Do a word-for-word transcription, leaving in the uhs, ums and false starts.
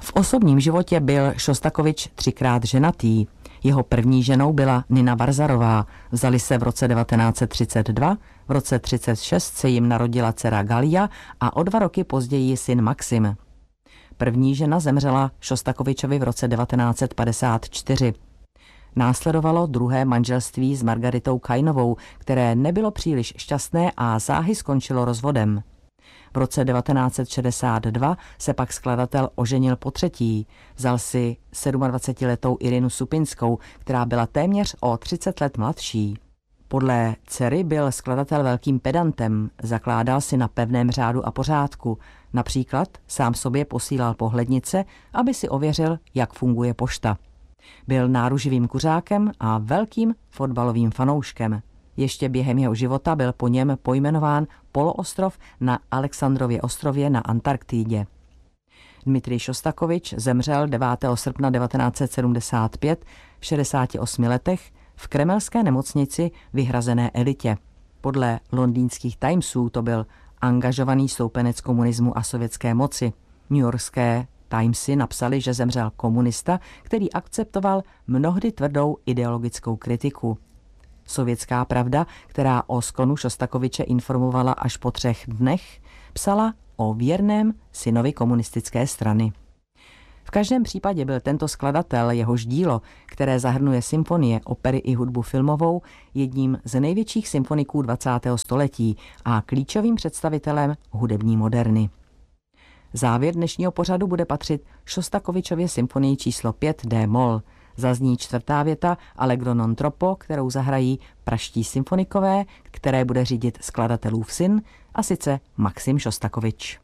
V osobním životě byl Šostakovič třikrát ženatý. Jeho první ženou byla Nina Varzarová. Vzali se v roce devatenáct set třicet dva, v roce třicet šest se jim narodila dcera Galia a o dva roky později syn Maxim. První žena zemřela Šostakovičovi v roce devatenáct set padesát čtyři. Následovalo druhé manželství s Margaritou Kainovou, které nebylo příliš šťastné a záhy skončilo rozvodem. V roce devatenáct set šedesát dva se pak skladatel oženil potřetí. Vzal si sedmadvacetiletou Irinu Supinskou, která byla téměř o třicet let mladší. Podle dcery byl skladatel velkým pedantem, zakládal si na pevném řádu a pořádku. Například sám sobě posílal pohlednice, aby si ověřil, jak funguje pošta. Byl náruživým kuřákem a velkým fotbalovým fanouškem. Ještě během jeho života byl po něm pojmenován poloostrov na Alexandrově ostrově na Antarktidě. Dmitrij Šostakovič zemřel devátého srpna devatenáct set sedmdesát pět v šedesáti osmi letech v kremelské nemocnici vyhrazené elitě. Podle londýnských Timesů to byl angažovaný stoupenec komunismu a sovětské moci. Newyorské Timesy napsali, že zemřel komunista, který akceptoval mnohdy tvrdou ideologickou kritiku. Sovětská pravda, která o sklonu Šostakoviče informovala až po třech dnech, psala o věrném synovi komunistické strany. V každém případě byl tento skladatel, jehož dílo, které zahrnuje symfonie, opery i hudbu filmovou, jedním z největších symfoniků dvacátého století a klíčovým představitelem hudební moderny. Závěr dnešního pořadu bude patřit Šostakovičově symfonii číslo pět D-moll. Zazní čtvrtá věta Allegro non troppo, kterou zahrají praští symfonikové, které bude řídit skladatelův syn, a sice Maxim Šostakovič.